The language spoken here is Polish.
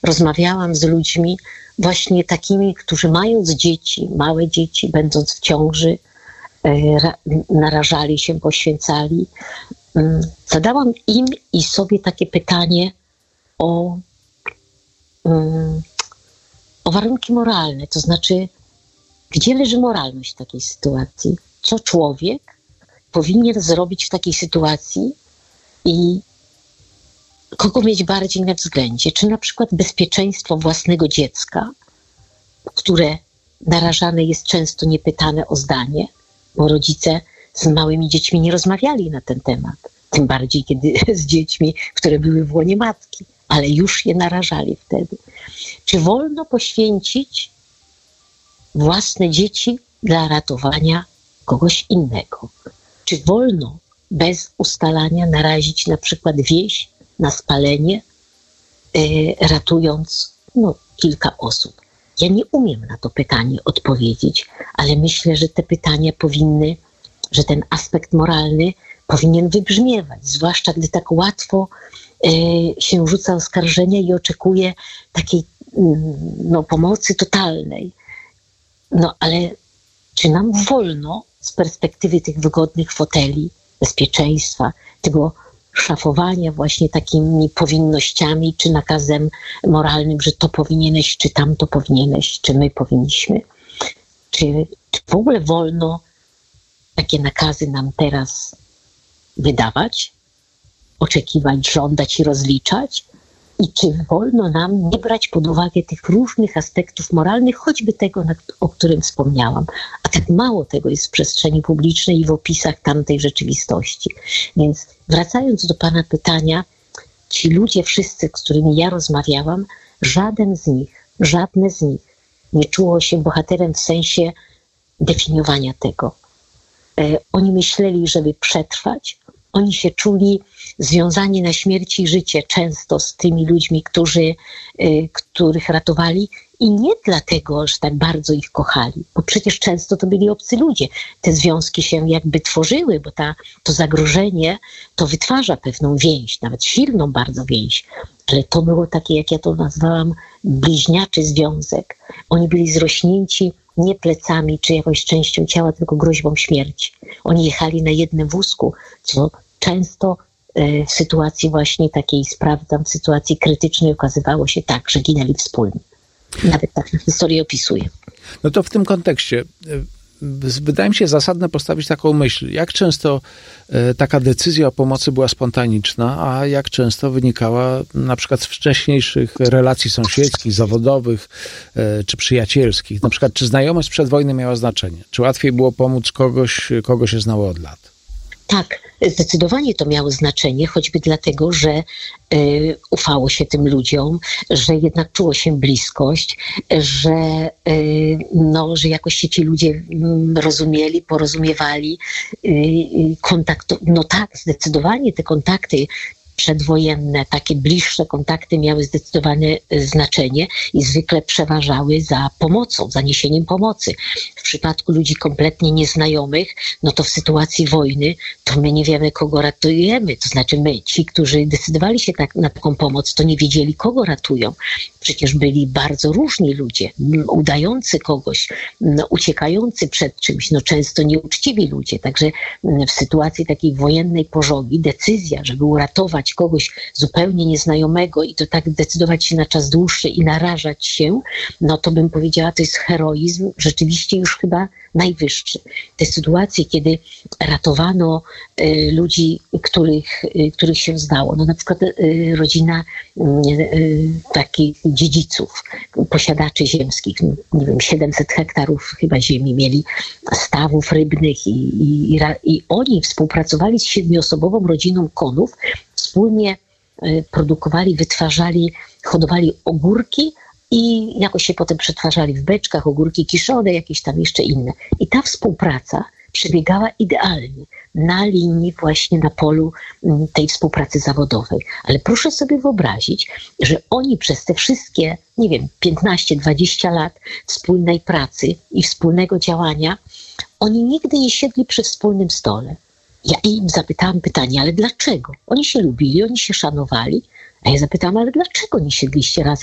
rozmawiałam z ludźmi właśnie takimi, którzy mając dzieci, małe dzieci, będąc w ciąży, narażali się, poświęcali. Zadałam im i sobie takie pytanie o warunki moralne, to znaczy, gdzie leży moralność w takiej sytuacji? Co człowiek powinien zrobić w takiej sytuacji i kogo mieć bardziej na względzie? Czy na przykład bezpieczeństwo własnego dziecka, które narażane jest często niepytane o zdanie, bo rodzice z małymi dziećmi nie rozmawiali na ten temat. Tym bardziej, kiedy z dziećmi, które były w łonie matki, ale już je narażali wtedy. Czy wolno poświęcić własne dzieci dla ratowania kogoś innego? Czy wolno bez ustalania narazić na przykład wieś na spalenie, ratując kilka osób? Ja nie umiem na to pytanie odpowiedzieć, ale myślę, że te pytania powinny, że ten aspekt moralny powinien wybrzmiewać, zwłaszcza gdy tak łatwo się rzuca oskarżenia i oczekuje takiej pomocy totalnej. Ale czy nam wolno z perspektywy tych wygodnych foteli, bezpieczeństwa, tego szafowania właśnie takimi powinnościami, czy nakazem moralnym, że to powinieneś, czy tamto powinieneś, czy my powinniśmy? Czy w ogóle wolno takie nakazy nam teraz wydawać, oczekiwać, żądać i rozliczać? I czy wolno nam nie brać pod uwagę tych różnych aspektów moralnych, choćby tego, o którym wspomniałam? A tak mało tego jest w przestrzeni publicznej i w opisach tamtej rzeczywistości. Więc wracając do pana pytania, ci ludzie wszyscy, z którymi ja rozmawiałam, żadne z nich nie czuło się bohaterem w sensie definiowania tego. Oni myśleli, żeby przetrwać. Oni się czuli związani na śmierć i życie często z tymi ludźmi, których ratowali i nie dlatego, że tak bardzo ich kochali, bo przecież często to byli obcy ludzie. Te związki się jakby tworzyły, bo to zagrożenie to wytwarza pewną więź, nawet silną bardzo więź, ale to było takie, jak ja to nazwałam, bliźniaczy związek. Oni byli zrośnięci nie plecami czy jakąś częścią ciała, tylko groźbą śmierci. Oni jechali na jednym wózku, co często w sytuacji właśnie takiej, w sytuacji krytycznej okazywało się tak, że ginęli wspólnie. Nawet tak historię opisuję. No to w tym kontekście wydaje mi się zasadne postawić taką myśl. Jak często taka decyzja o pomocy była spontaniczna, a jak często wynikała na przykład z wcześniejszych relacji sąsiedzkich, zawodowych czy przyjacielskich? Na przykład, czy znajomość sprzed wojny miała znaczenie? Czy łatwiej było pomóc kogo się znało od lat? Tak, zdecydowanie to miało znaczenie, choćby dlatego, że ufało się tym ludziom, że jednak czuło się bliskość, że jakoś się ci ludzie rozumieli, porozumiewali. Zdecydowanie te kontakty przedwojenne, takie bliższe kontakty miały zdecydowane znaczenie i zwykle przeważały za pomocą, za niesieniem pomocy. W przypadku ludzi kompletnie nieznajomych, to w sytuacji wojny, to my nie wiemy, kogo ratujemy. To znaczy my, ci, którzy decydowali się na taką pomoc, to nie wiedzieli, kogo ratują. Przecież byli bardzo różni ludzie, udający kogoś, uciekający przed czymś, często nieuczciwi ludzie. Także w sytuacji takiej wojennej pożogi decyzja, żeby uratować kogoś zupełnie nieznajomego i to tak decydować się na czas dłuższy i narażać się, to bym powiedziała, to jest heroizm rzeczywiście już chyba najwyższy. Te sytuacje, kiedy ratowano ludzi, których się znało, na przykład rodzina takich dziedziców, posiadaczy ziemskich, 700 hektarów chyba ziemi mieli, stawów rybnych i oni współpracowali z 7-osobową rodziną Konów, wspólnie produkowali, wytwarzali, hodowali ogórki i jakoś się potem przetwarzali w beczkach, ogórki kiszone, jakieś tam jeszcze inne. I ta współpraca przebiegała idealnie na linii właśnie na polu tej współpracy zawodowej. Ale proszę sobie wyobrazić, że oni przez te wszystkie, 15-20 lat wspólnej pracy i wspólnego działania, oni nigdy nie siedli przy wspólnym stole. Ja im zapytałam pytanie, ale dlaczego? Oni się lubili, oni się szanowali, a ja zapytałam, ale dlaczego nie siedliście razem